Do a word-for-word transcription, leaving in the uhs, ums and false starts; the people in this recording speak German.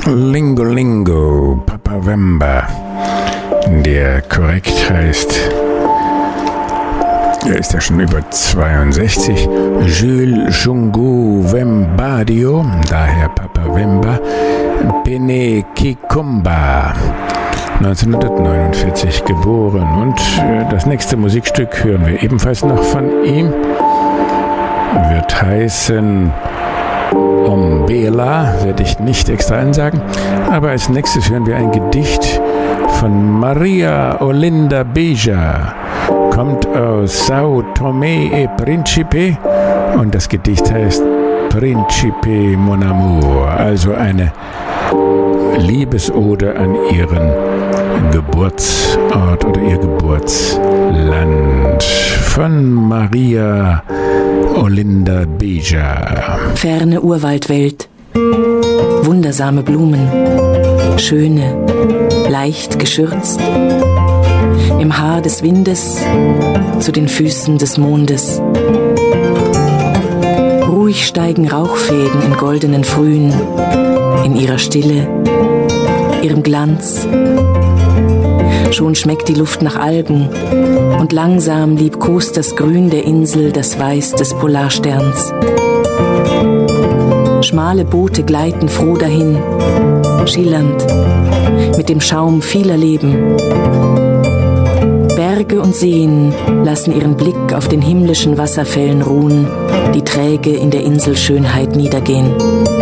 Lingo Lingo, Papa Wemba, der korrekt heißt, er ist ja schon über zweiundsechzig, Jules Jungu Wembadio, daher Papa Wemba, Pene Kikumba, neunzehnhundertneunundvierzig geboren. Und äh, das nächste Musikstück hören wir ebenfalls noch von ihm, wird heißen Ombela, werde ich nicht extra ansagen, aber als nächstes hören wir ein Gedicht von Maria Olinda Beja, kommt aus Sao Tomé et Príncipe und das Gedicht heißt Principe Mon Amour, also eine Liebesode an ihren Geburtsort oder ihr Geburtsland von Maria Olinda Beja. Ferne Urwaldwelt, wundersame Blumen, schöne, leicht geschürzt, im Haar des Windes, zu den Füßen des Mondes. Ruhig steigen Rauchfäden in goldenen Frühen, in ihrer Stille, ihrem Glanz. Schon schmeckt die Luft nach Algen und langsam liebkost das Grün der Insel das Weiß des Polarsterns. Schmale Boote gleiten froh dahin, schillernd, mit dem Schaum vieler Leben. Berge und Seen lassen ihren Blick auf den himmlischen Wasserfällen ruhen, die träge in der Inselschönheit niedergehen.